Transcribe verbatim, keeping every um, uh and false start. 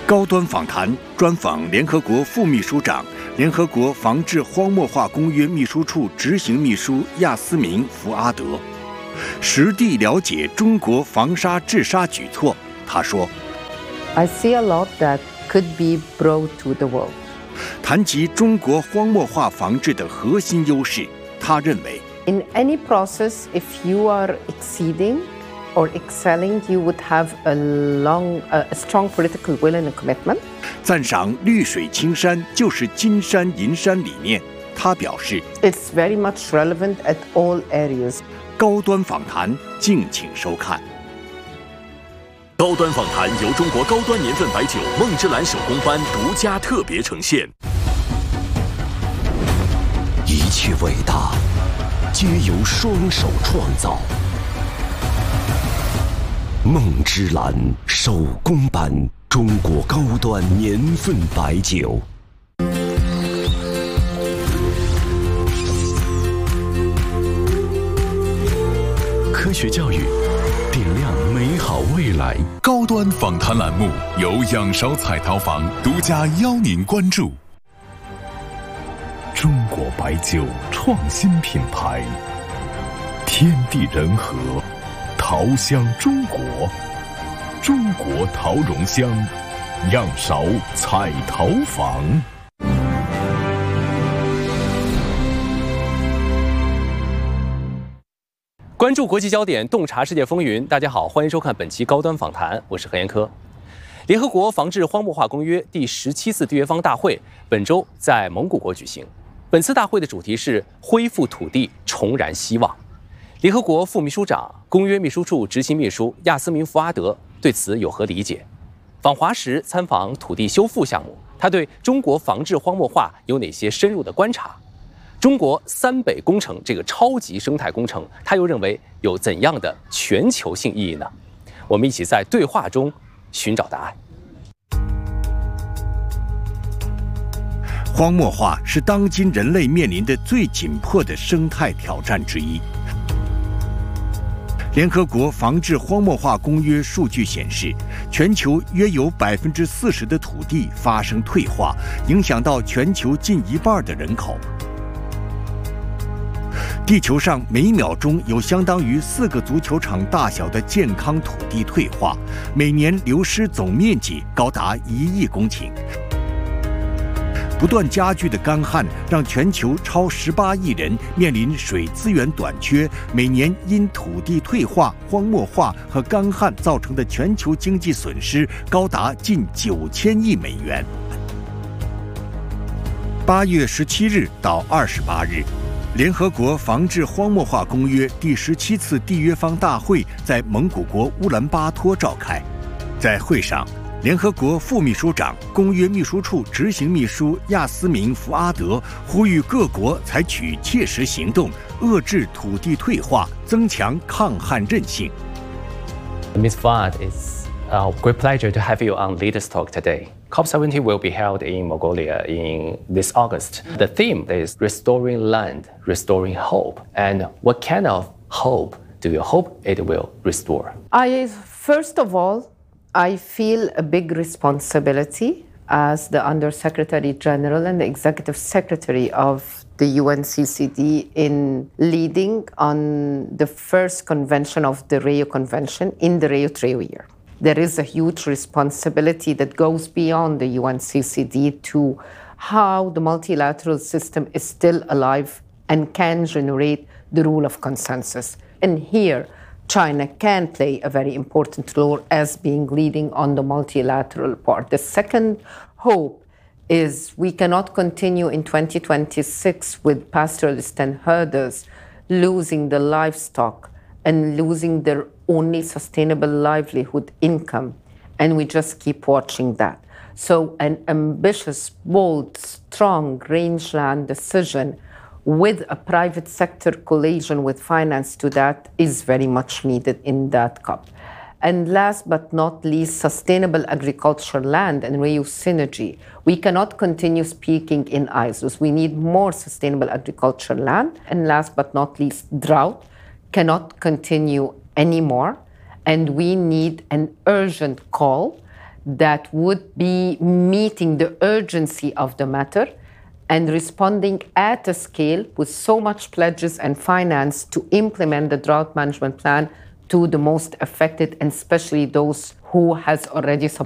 高端访谈专访联合国副秘书长、联合国防治荒漠化公约秘书处执行秘书亚斯明·福阿德，实地了解中国防沙治沙举措。他说 ：“I see a lot that could be brought to the world。” 谈及中国荒漠化防治的核心优势，他认为 ：“In any process, if you are exceeding or excelling, you would have a long, a strong political will and a commitment。” 赞赏绿水青山就是金山银山理念。他表示 ：“It's very much relevant at all areas。” 高端访谈，敬请收看。 高端访谈由中国高端年份白酒梦之蓝手工班独家特别呈现。 一切伟大，皆由双手创造。梦之蓝手工班，中国高端年份白酒。 科学教育，点亮美好未来。高端访谈栏目由仰韶彩陶坊独家邀您关注。中国白酒创新品牌，天地人和，陶香中国，中国陶容香，仰韶彩陶坊。 关注国际焦点，洞察世界风云。大家好，欢迎收看本期高端访谈，我是何延科。联合国防治荒漠化公约第十七次缔约方大会本周在蒙古国举行。本次大会的主题是恢复土地，重燃希望。联合国副秘书长、公约秘书处执行秘书亚斯明·福阿德对此有何理解？访华时参访土地修复项目，他对中国防治荒漠化有哪些深入的观察？中国三北工程这个超级生态工程，他又认为有怎样的全球性意义呢？我们一起在对话中寻找答案。 荒漠化是当今人类面临的最紧迫的生态挑战之一。联合国防治荒漠化公约数据显示，全球约有百分之四十的土地发生退化，影响到全球近一半的人口。地球上每秒钟有相当于四个足球场大小的健康土地退化，每年流失总面积高达一亿公顷。不断加剧的干旱让全球超十八亿人面临水资源短缺，每年因土地退化、荒漠化和干旱造成的全球经济损失高达近九千亿美元。八月十七日到二十八日。联合国防治荒漠化公约第十七次缔约方大会在蒙古国乌兰巴托召开。在会上，联合国副秘书长、公约秘书处执行秘书亚斯明·福阿德呼吁各国采取切实行动，遏制土地退化，增强抗旱韧性。 Miz Fuad, it's a great pleasure to have you on Leaders Talk today. COP seventy will be held in Mongolia in this August. The theme is restoring land, restoring hope. And what kind of hope do you hope it will restore? I, first of all, I feel a big responsibility as the Undersecretary General and the Executive Secretary of the U N C C D in leading on the first convention of the Rio Convention in the Rio Trio year. There is a huge responsibility that goes beyond the U N C C D to how the multilateral system is still alive and can generate the rule of consensus. And here, China can play a very important role as being leading on the multilateral part. The second hope is we cannot continue in twenty twenty-six with pastoralists and herders losing the livestock and losing their only sustainable livelihood income, and we just keep watching that. So an ambitious, bold, strong rangeland decision with a private sector coalition with finance to that is very much needed in that COP. And last but not least, sustainable agricultural land and reuse synergy. We cannot continue speaking in islands. We need more sustainable agricultural land. And last but not least, drought cannot continue anymore. And we need an urgent call that would be meeting the urgency of the matter and responding at a scale with so much pledges and finance to implement the drought management plan to the most affected, and especially those who has already